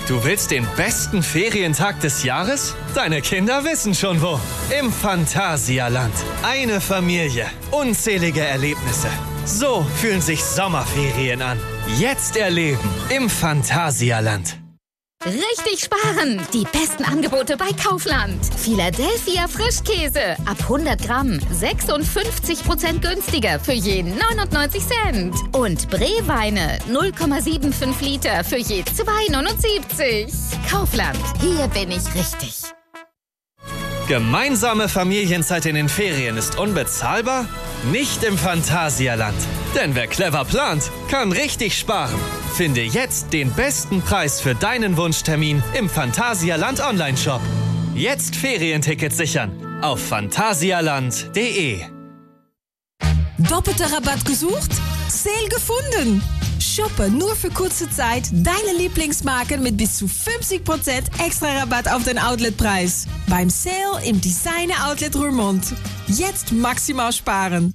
Du willst den besten Ferientag des Jahres? Deine Kinder wissen schon wo. Im Phantasialand. Eine Familie. Unzählige Erlebnisse. So fühlen sich Sommerferien an. Jetzt erleben im Phantasialand. Richtig sparen! Die besten Angebote bei Kaufland. Philadelphia Frischkäse ab 100 Gramm 56% günstiger für je 99 Cent. Und Breweine 0,75 Liter für je 2,79. Kaufland, hier bin ich richtig. Gemeinsame Familienzeit in den Ferien ist unbezahlbar? Nicht im Phantasialand. Denn wer clever plant, kann richtig sparen. Finde jetzt den besten Preis für deinen Wunschtermin im Phantasialand Online-Shop. Jetzt Ferientickets sichern auf phantasialand.de. Doppelter Rabatt gesucht? Sale gefunden! Shoppe nur für kurze Zeit deine Lieblingsmarken mit bis zu 50% extra Rabatt auf den Outletpreis. Beim Sale im Designer Outlet Roermond. Jetzt maximal sparen.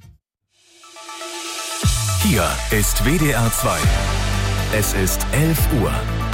Hier ist WDR 2. Es ist 11 Uhr.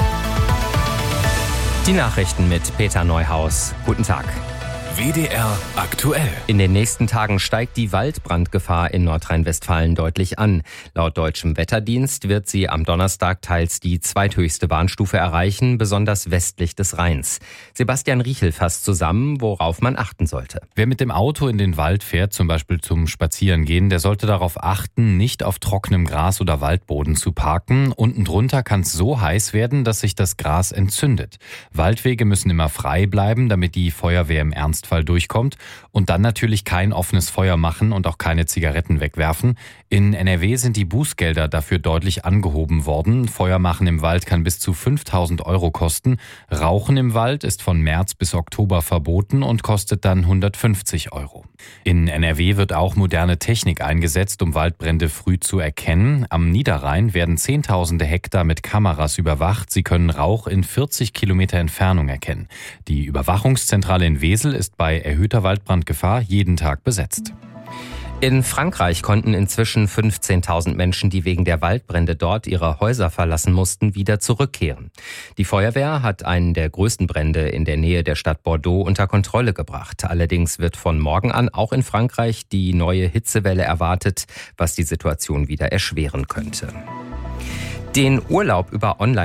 Die Nachrichten mit Peter Neuhaus. Guten Tag. WDR aktuell. In den nächsten Tagen steigt die Waldbrandgefahr in Nordrhein-Westfalen deutlich an. Laut deutschem Wetterdienst wird sie am Donnerstag teils die zweithöchste Warnstufe erreichen, besonders westlich des Rheins. Sebastian Riechel fasst zusammen, worauf man achten sollte. Wer mit dem Auto in den Wald fährt, zum Beispiel zum Spazierengehen, der sollte darauf achten, nicht auf trockenem Gras oder Waldboden zu parken. Unten drunter kann es so heiß werden, dass sich das Gras entzündet. Waldwege müssen immer frei bleiben, damit die Feuerwehr im Ernstfall durchkommt, und dann natürlich kein offenes Feuer machen und auch keine Zigaretten wegwerfen. In NRW sind die Bußgelder dafür deutlich angehoben worden. Feuer machen im Wald kann bis zu 5.000 € kosten. Rauchen im Wald ist von März bis Oktober verboten und kostet dann 150 €. In NRW wird auch moderne Technik eingesetzt, um Waldbrände früh zu erkennen. Am Niederrhein werden Zehntausende Hektar mit Kameras überwacht. Sie können Rauch in 40 Kilometer Entfernung erkennen. Die Überwachungszentrale in Wesel ist bei erhöhter Waldbrandgefahr jeden Tag besetzt. In Frankreich konnten inzwischen 15.000 Menschen, die wegen der Waldbrände dort ihre Häuser verlassen mussten, wieder zurückkehren. Die Feuerwehr hat einen der größten Brände in der Nähe der Stadt Bordeaux unter Kontrolle gebracht. Allerdings wird von morgen an auch in Frankreich die neue Hitzewelle erwartet, was die Situation wieder erschweren könnte. Den Urlaub über Online